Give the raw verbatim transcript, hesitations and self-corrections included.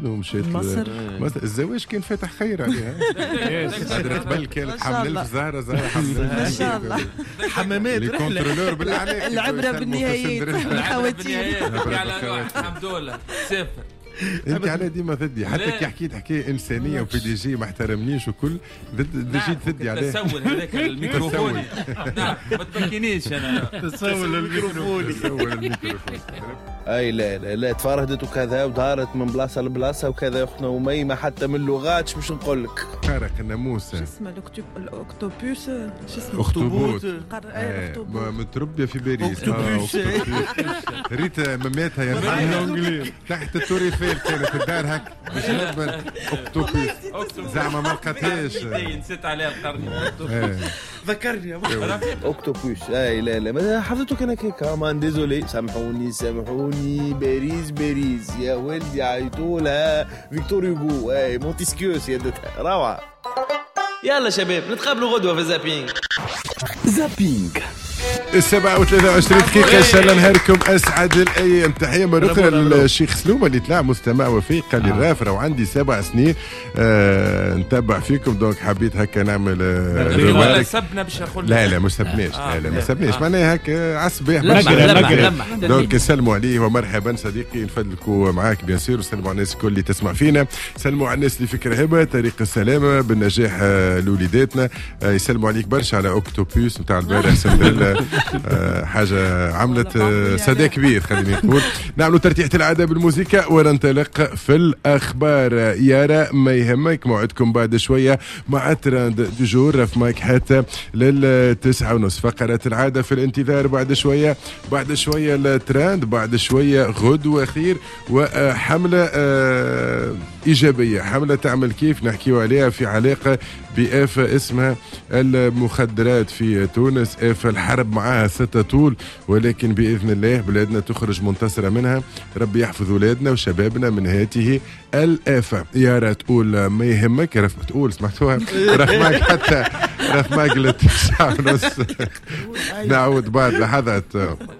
ومشيت مصر. مصر. الزواج كان فاتح خير عليها. قدر قبل كانت حملة في زهرة زهرة حملة ما شاء الله. حمامات الكونترولور بالأعناق. العبرة بالنهايات الخواتيم. الحمد لله سافر. انت على ديما ثدي حتى كي حكيت حكايه انسانيه وبي دي جي ما احترمنيش وكل جيت ثدي عليه. تسول هذاك الميكروفون. نعم ما تمكنيش انا. تسول الميكروفون. تسول الميكروفون. اي لا لا لا تفرهدت وكذا ودارت من بلاصه لبلاصه وكذا يا اختنا وميمه حتى من اللغات شو باش نقول لك. خارق الناموس. شو اسمه الاكتوبوس شو اسمه اخطبوط. اخطبوط. متربيه في باريس. اخطبوس. ريت مماتها يا معلم تحت التوري كانت الدار هك باش نقبل اكتوبوس زعما ما لقاتهاش. نسيت عليها القرن. ذكرني اكتوبوس. اي لا لا ما حفظته كان هكاك مان ديزولي سامحوني سامحوني باريس باريس يا ولدي عيطولها فيكتور هوغو. اي مونتسكيو سيادتها روعه. يلا شباب نتقابلوا غدوه في زابينج. زابينج السبعة وثلاثة وعشرين دقيقة إن شاء الله نهاركم أسعد الأيام. تحية مرة أخرى للشيخ سلومة اللي طلع مستمع وفي قال لي الرافرة وعندي سبع سنين آه نتبع فيكم دونك حبيت هكا نعمل آه سبنا باش نقول لا لا ما سبناش لا لا ما سبناش معناها هكا عصبيح لمح دونك نسلموا عليه ومرحبا صديقي نفدلكوا معاك بيان سير وسلموا على الناس الكل اللي تسمع فينا. سلموا على الناس اللي فكرة هبة طريق السلامة بالنجاح لوليداتنا. يسلموا عليك برشا على أكتوبوس نتاع البارح سندريلا حاجة عملت صدى كبير خليني نقول. نعملوا ترتيحة العادة بالموسيقى وننطلق في الأخبار. يارا ما يهمك موعدكم بعد شوية مع تراند دو جور في مايك حتى للتسعة ونص. فقرة العادة في الانتظار بعد شوية بعد شوية التراند بعد شوية غدوة خير وحملة إيجابية حملة تعمل كيف نحكيو عليها في علاقة بآفة اسمها المخدرات في تونس. آفة الحرب معها ستة طول ولكن بإذن الله بلادنا تخرج منتصرة منها. ربي يحفظ ولادنا وشبابنا من هاته الآفة. يارا تقول ما يهمك رف تقول سمعتوها رفماك حتى رفماك للتسعة ونص. نعود بعد لحظات.